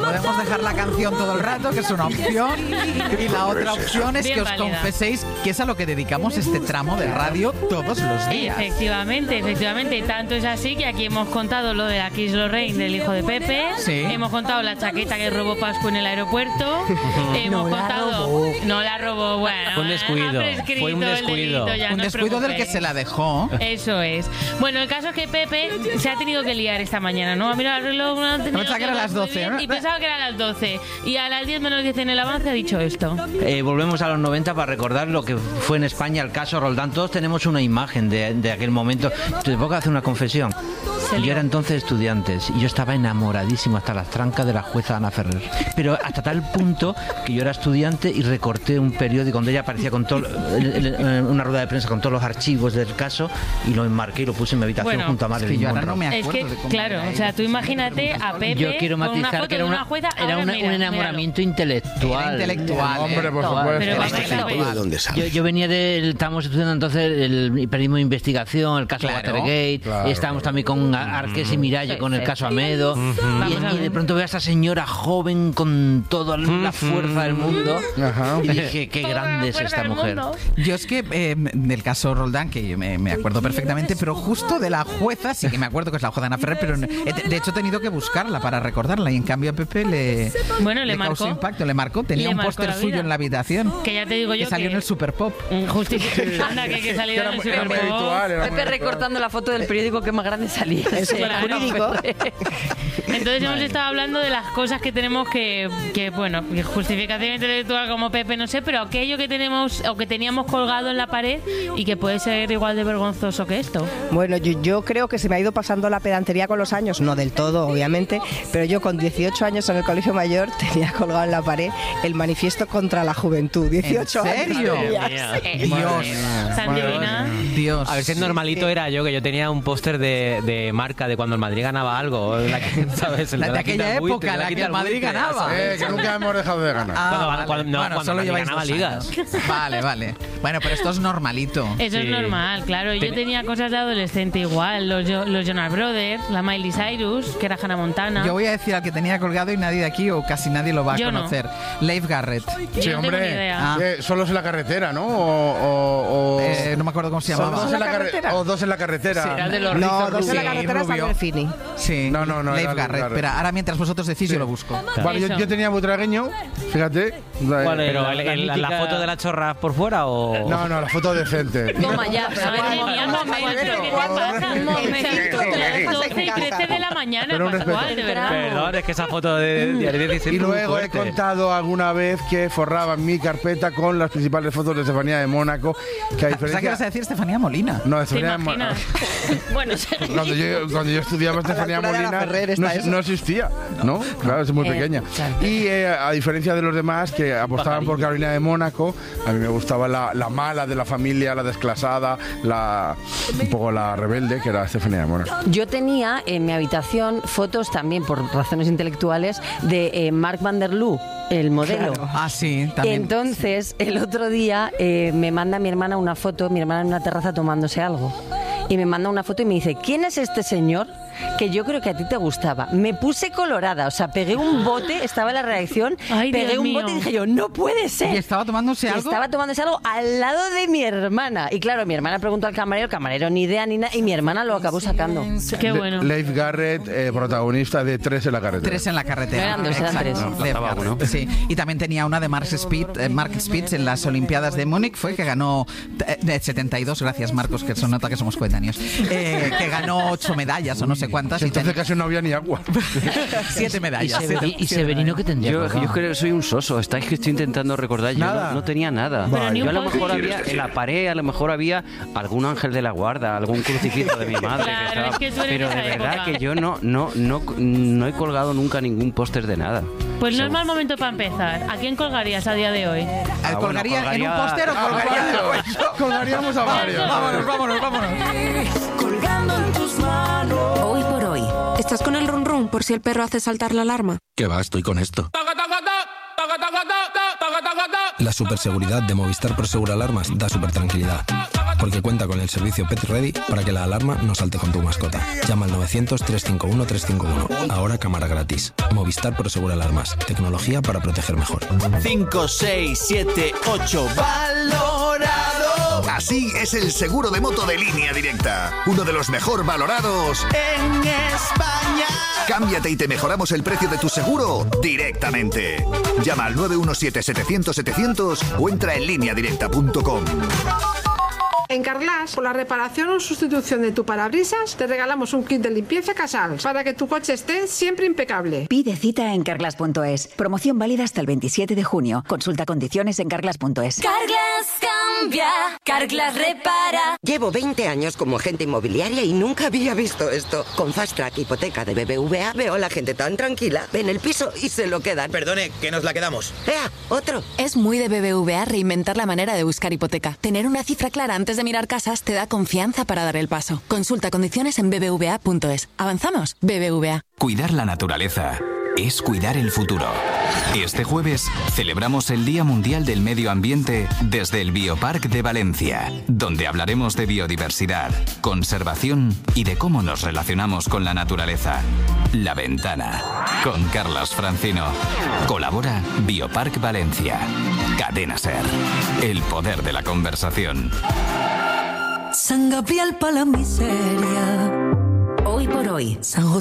podemos dejar la canción todo el rato, que es una opción. Y la otra opción es que os confeséis que es a lo que dedicamos este tramo de radio todos los días. Efectivamente. Tanto es así que aquí hemos contado lo de la Kiss Lorraine del hijo de Pepe. Sí. Hemos contado la chaqueta que robó Pascu en el aeropuerto. Hemos contado... No la robó, bueno. Fue un descuido. Fue un descuido. Un descuido del que se la dejó. Eso es. Bueno, el caso es que Pepe se ha tenido que liar esta mañana, ¿no? Ha mirado el reloj, pensaba que eran las 12, ¿no? Y pensaba que eran las 12. Y a las 10 menos 10 en el avance ha dicho esto. Volvemos a los 90 para recordar lo que fue en España el caso Roldán. Todos tenemos una imagen de aquel momento. Te puedo hacer una confesión. Yo era entonces estudiante y yo estaba enamoradísimo hasta las trancas de la jueza Ana Ferrer. Pero hasta tal punto que yo era estudiante y recorté un periódico donde ella aparecía con todo una rueda de prensa con todos los archivos del caso y lo enmarqué y lo puse en mi habitación junto a Marilyn Monroe. No me acuerdo de cómo claro, o sea, tú imagínate a Pepe. Yo quiero matizar que era una jueza, un enamoramiento intelectual. Era intelectual. Hombre, por supuesto. Yo venía estábamos estudiando entonces el periodismo de investigación, el caso Watergate, estábamos también con Arqués y Miralle con el caso Amedo, y de pronto veo a esta señora joven con toda la fuerza del mundo y dije, qué grande es esta mujer. Yo es que del caso Roldán, que me acuerdo perfectamente, pero justo de la jueza, sí que me acuerdo que es la jueza Ana Ferrer, pero de hecho he tenido que buscarla para recordarla, y en cambio a Pepe le causó impacto, le marcó, tenía un póster suyo en la habitación, que ya te digo yo que salió en el Super Pop. Anda, que salió en el Super Pop. Pepe recortando la foto del periódico que más grande salía. Eso era jurídico. Entonces hemos estado hablando de las cosas que tenemos que bueno, justificación intelectual como Pepe, no sé, pero aquello que tenemos o que teníamos colgado en la pared y que puede ser igual de vergonzoso que esto. Bueno, yo creo que se me ha ido pasando la pedantería con los años, no del todo, obviamente, pero yo con 18 años en el Colegio Mayor tenía colgado en la pared el manifiesto contra la juventud. 18 años. ¿En serio? Dios. Santivina. Dios. A ver si es normalito era yo, que yo tenía un póster de marca de cuando el Madrid ganaba algo, ¿sabes? De aquella época, la que el Madrid ganaba. Que nunca hemos dejado de ganar. Cuando solo lleváis ganaba ligas. Vale. Bueno, pero esto es normalito. Eso es normal, claro. Yo tenía cosas de adolescente igual, los Jonas Brothers, la Miley Cyrus, que era Hannah Montana. Yo voy a decir al que tenía colgado y nadie de aquí o casi nadie lo va a conocer. No. Leif Garrett. Sí, hombre. Solos en la carretera, ¿no? No me acuerdo cómo se llamaba. Dos en la carretera. Sí, era de los dos en la carretera es Alberfini. Sí. No. Leif Garrett. Espera, ahora mientras vosotros decís yo lo busco. Vale, yo tenía butragueño, fíjate. ¿Cuál es? ¿Pero la foto de la chorra por fuera o...? No, la foto decente. Toma ya. Un momento. De las 12 y 13 de la mañana, Pascual, de verdad. Perdón, es que esa foto de Diario 16. Y luego he contado alguna vez que forraba mi carpeta con las principales fotos de Estefanía de Mónaco. Que a diferencia... ¿Qué vas a decir Estefanía Molina? No, Estefanía de Mónaco. Bueno, cuando yo estudiaba Estefanía Molina no existía, ¿no? Claro, es muy pequeña. Y a diferencia de los demás que apostaban por Carolina de Mónaco, a mí me gustaba la mala de la familia, la desclasada, un poco la rebelde, que era Estefanía de Mónaco. Yo tenía en mi habitación fotos también, por razones intelectuales, de Mark van der Loo, el modelo. Claro. Sí, también. Entonces, el otro día me manda mi hermana una foto, mi hermana en una terraza tomándose algo. Y me manda una foto y me dice, ¿quién es este señor? Que yo creo que a ti te gustaba. Me puse colorada, o sea, pegué un bote, estaba en la redacción, pegué un bote y dije yo, no puede ser. ¿Y estaba tomándose algo? Estaba tomándose algo al lado de mi hermana. Y claro, mi hermana preguntó al camarero, el camarero ni idea ni nada, y mi hermana lo acabó sacando. Qué bueno. Leif Garrett, protagonista de 3 en la carretera. 3 en la carretera. Eran 2, eran 3. No, sí. Y también tenía una de Mark Spitz en las Olimpiadas de Múnich, fue que ganó 72, gracias Marcos, que se nota que somos coetáneos, que ganó 8 medallas o no sé cuántas. Entonces casi no había ni agua. 7 medallas. ¿Y Severino qué tendría? Yo creo que soy un soso. Estáis que estoy intentando recordar. Yo no tenía nada. Yo a lo mejor había en la pared, a lo mejor había algún ángel de la guarda, algún crucifijo de mi madre. Claro, es que tú eres pero de de esa verdad época. que yo no he colgado nunca ningún póster de nada. Pues no es mal momento para empezar. ¿A quién colgarías a día de hoy? ¿Colgaría en un póster o colgaríamos a varios? Vámonos. Colgando en tus manos. Hoy por hoy. ¿Estás con el run run por si el perro hace saltar la alarma? ¿Qué va? Estoy con esto. La superseguridad de Movistar Prosegur Alarmas da super tranquilidad. porque cuenta con el servicio Pet Ready para que la alarma no salte con tu mascota. Llama al 900-351-351. Ahora cámara gratis. Movistar Prosegur Alarmas. Tecnología para proteger mejor. 5, 6, 7, 8. ¡Valorado! Así es el seguro de moto de Línea Directa. Uno de los mejor valorados en España. Cámbiate y te mejoramos el precio de tu seguro directamente. Llama al 917-700-700 o entra en lineadirecta.com. En Carglass, por la reparación o sustitución de tu parabrisas, te regalamos un kit de limpieza Casal para que tu coche esté siempre impecable. Pide cita en Carglass.es. Promoción válida hasta el 27 de junio. Consulta condiciones en Carglass.es. Carglass cambia, Carglass repara. Llevo 20 años como agente inmobiliaria y nunca había visto esto. Con Fast Track Hipoteca de BBVA veo a la gente tan tranquila. Ven el piso y se lo quedan. Perdone, que nos la quedamos. ¡Ea! ¡Otro! Es muy de BBVA reinventar la manera de buscar hipoteca. Tener una cifra clara antes de mirar casas te da confianza para dar el paso. Consulta condiciones en bbva.es. ¿Avanzamos? BBVA. Cuidar la naturaleza es cuidar el futuro. Este jueves celebramos el Día Mundial del Medio Ambiente desde el Bioparc de Valencia, donde hablaremos de biodiversidad, conservación y de cómo nos relacionamos con la naturaleza. La Ventana, con Carlas Francino. Colabora Bioparc Valencia. Cadena SER. El poder de la conversación. San Gabriel para la miseria. Hoy por hoy, San José.